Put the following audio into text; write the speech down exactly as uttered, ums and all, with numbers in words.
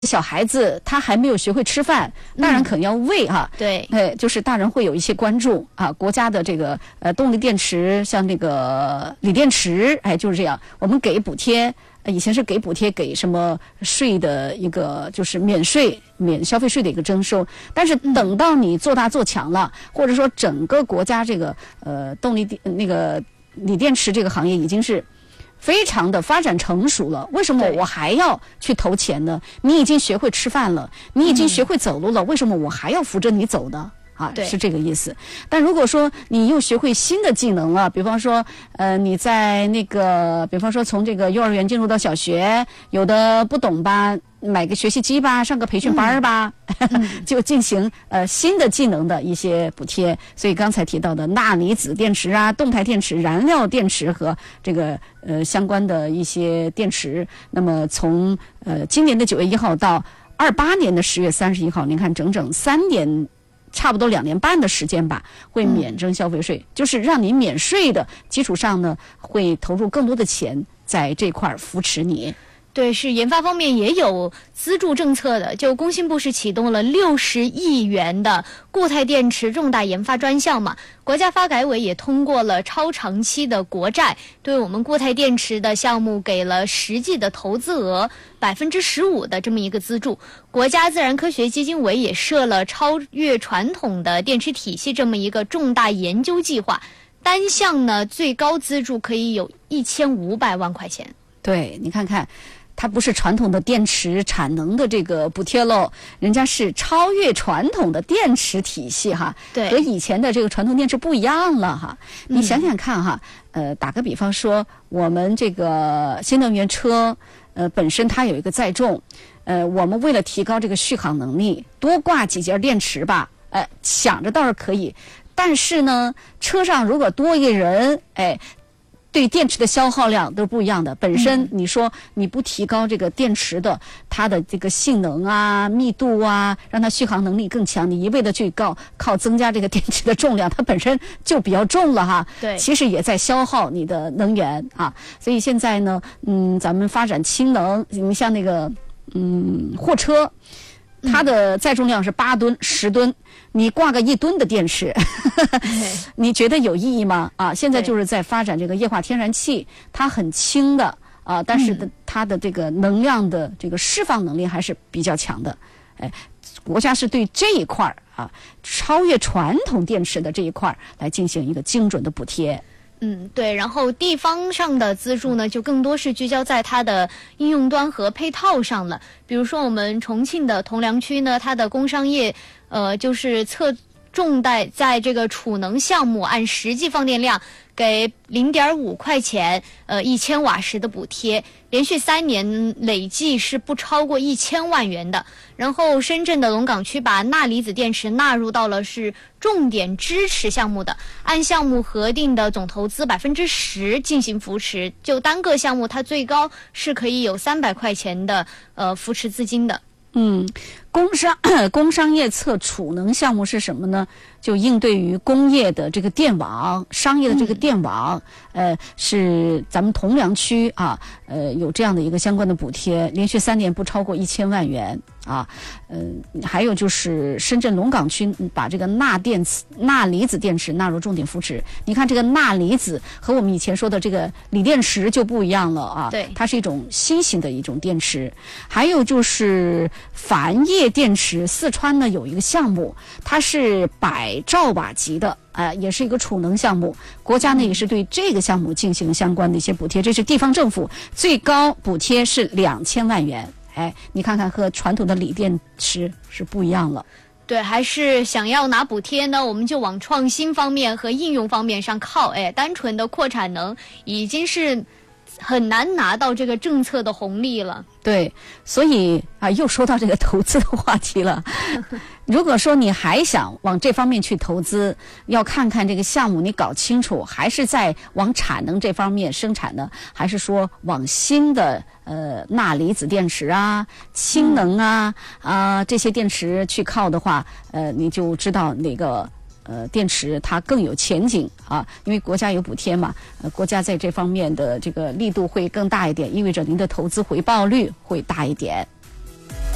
小孩子他还没有学会吃饭，大人可能要喂哈、 嗯。对， 哎，就是大人会有一些关注啊。国家的这个呃动力电池，像那个锂电池，哎，就是这样，我们给补贴。以前是给补贴给什么税的一个就是免税免消费税的一个征收，但是等到你做大做强了，或者说整个国家这个呃动力那个锂电池这个行业已经是非常的发展成熟了，为什么我还要去投钱呢？你已经学会吃饭了，你已经学会走路了，嗯、为什么我还要扶着你走呢？啊，是这个意思。但如果说你又学会新的技能了，比方说，呃，你在那个，比方说从这个幼儿园进入到小学，有的不懂吧，买个学习机吧，上个培训班吧，嗯、就进行呃新的技能的一些补贴。所以刚才提到的钠离子电池啊、动态电池、燃料电池和这个呃相关的一些电池，那么从呃今年的九月一号到二八年的十月三十一号，您看整整三年。差不多两年半的时间吧，会免征消费税、嗯，就是让你免税的基础上呢，会投入更多的钱在这块扶持你。 对，是研发方面也有资助政策的，就工信部是启动了六十亿元的固态电池重大研发专项嘛。国家发改委也通过了超长期的国债，对我们固态电池的项目给了实际的投资额百分之十五的这么一个资助。国家自然科学基金委也设了超越传统的电池体系这么一个重大研究计划，单项呢最高资助可以有一千五百万块钱。 对，你看看。它不是传统的电池产能的这个补贴喽，人家是超越传统的电池体系哈， 对， 和以前的这个传统电池不一样了哈。嗯、你想想看哈，呃，打个比方说，我们这个新能源车，呃，本身它有一个载重，呃，我们为了提高这个续航能力，多挂几节电池吧，呃，想着倒是可以，但是呢，车上如果多一个人，哎。对电池的消耗量都是不一样的。本身你说你不提高这个电池的它的这个性能啊、密度啊，让它续航能力更强，你一味的去靠靠增加这个电池的重量，它本身就比较重了哈。 对， 其实也在消耗你的能源啊。所以现在呢，嗯，咱们发展氢能，你像那个嗯货车。它的载重量是八吨、十吨，你挂个一吨的电池，你觉得有意义吗？啊，现在就是在发展这个液化天然气，它很轻的啊，但是的它的这个能量的这个释放能力还是比较强的。哎，国家是对这一块啊，超越传统电池的这一块来进行一个精准的补贴。 嗯，对，然后地方上的资助呢，就更多是聚焦在它的应用端和配套上了。比如说我们重庆的铜梁区呢，它的工商业，呃，就是侧重在在这个储能项目按实际放电量给零点五块钱，呃，一千瓦时的补贴，连续三年累计是不超过一千万元的。然后深圳的龙岗区把钠离子电池纳入到了是重点支持项目的，按项目核定的总投资百分之十进行扶持，就单个项目它最高是可以有三百块钱的呃扶持资金的。 嗯，工商工商业侧储能项目是什么呢？就应对于工业的这个电网、商业的这个电网，嗯、呃，是咱们铜梁区啊，呃，有这样的一个相关的补贴，连续三年不超过一千万元啊。嗯、呃，还有就是深圳龙岗区把这个钠电池、钠离子电池纳入重点扶持。你看这个钠离子和我们以前说的这个锂电池就不一样了啊， 对， 它是一种新型的一种电池。还有就是钒业电池，四川呢有一个项目，它是百兆瓦级的，呃，也是一个储能项目。国家呢也是对这个项目进行相关的一些补贴，这是地方政府最高补贴是两千万元。哎，你看看和传统的锂电池是不一样了。 对，还是想要拿补贴呢，我们就往创新方面和应用方面上靠。哎，单纯的扩产能已经是很难拿到这个政策的红利了。 对，所以啊，又说到这个投资的话题了。如果说你还想往这方面去投资，要看看这个项目你搞清楚，还是在往产能这方面生产呢，还是说往新的呃钠离子电池啊、氢能啊啊、呃、这些电池去靠的话，呃，你就知道哪个。呃，电池它更有前景啊，因为国家有补贴嘛，呃，国家在这方面的这个力度会更大一点，意味着您的投资回报率会大一点。